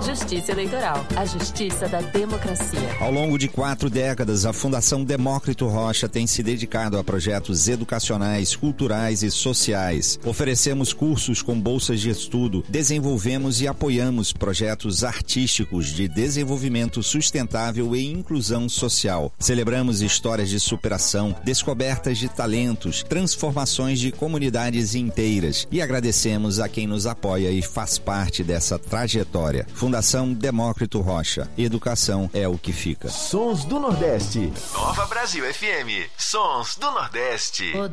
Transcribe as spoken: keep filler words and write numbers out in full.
Justiça Eleitoral, a justiça da democracia. Ao longo de quatro décadas, a Fundação Demócrito Rocha tem se dedicado a projetos educacionais, culturais e sociais. Oferecemos cursos com bolsas de estudo, desenvolvemos e apoiamos projetos artísticos de desenvolvimento sustentável e inclusão social. Celebramos histórias de superação, descobertas de talentos, transformações de comunidades inteiras e agradecemos a quem nos apoia e faz parte dessa trajetória. Fundação Demócrito Rocha. Educação é o que fica. Sons do Nordeste. Nova Brasil F M. Sons do Nordeste. O